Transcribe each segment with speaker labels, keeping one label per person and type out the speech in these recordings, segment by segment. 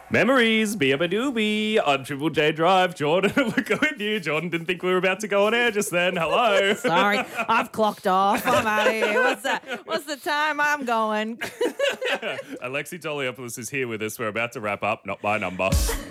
Speaker 1: Memories, Beabadoobie on Triple J Drive. Jordan, we're going with you. Jordan didn't think we were about to go on air just then. Hello.
Speaker 2: Sorry, I've clocked off. I'm out of here. What's the time? I'm going.
Speaker 1: Alexi Toliopoulos is here with us. We're about to wrap up. Not my number.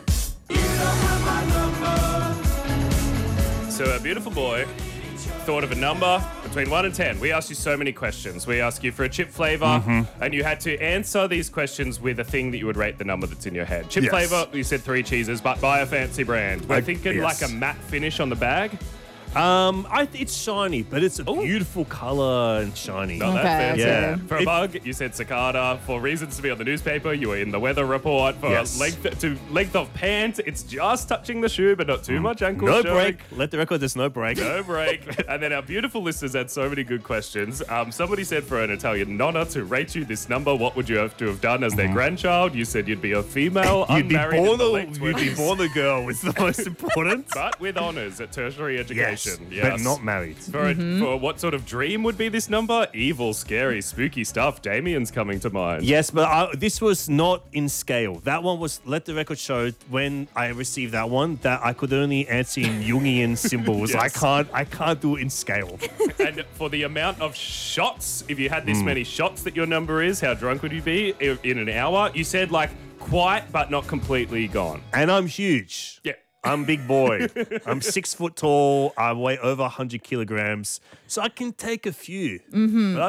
Speaker 1: So a beautiful boy thought of a number between 1 and 10. We asked you so many questions. We asked you for a chip flavour, and you had to answer these questions with a thing that you would rate the number that's in your head. Chip flavour, you said 3 cheeses, but buy a fancy brand. We're thinking like a matte finish on the bag.
Speaker 3: It's shiny, but it's a beautiful colour and shiny.
Speaker 1: Not
Speaker 2: Okay,
Speaker 1: that fancy.
Speaker 3: yeah.
Speaker 1: For a bug, you said cicada. For reasons to be on the newspaper, you were in the weather report. For length of pant, it's just touching the shoe, but not too much ankle
Speaker 3: No
Speaker 1: showing.
Speaker 3: break. Let the record, there's no break.
Speaker 1: No break. And then our beautiful listeners had so many good questions. Somebody said for an Italian nonna to rate you this number, what would you have to have done as their grandchild? You said you'd be a female,
Speaker 3: You'd be
Speaker 1: unmarried in
Speaker 3: born
Speaker 1: the
Speaker 3: a,
Speaker 1: late
Speaker 3: you'd be
Speaker 1: 20s.
Speaker 3: born a girl. It's the most important.
Speaker 1: But with honours at tertiary education.
Speaker 3: But not married.
Speaker 1: For what sort of dream would be this number? Evil, scary, spooky stuff. Damien's coming to mind.
Speaker 3: Yes, but this was not in scale. That one was, let the record show, when I received that one, that I could only answer in Jungian symbols.
Speaker 1: Yes.
Speaker 3: I can't do it in scale.
Speaker 1: And for the amount of shots, if you had this many shots that your number is, how drunk would you be in an hour? You said like quite, but not completely gone.
Speaker 3: And I'm huge.
Speaker 1: Yeah.
Speaker 3: I'm a big boy. I'm 6 foot tall. I weigh over 100 kilograms. So I can take a few. But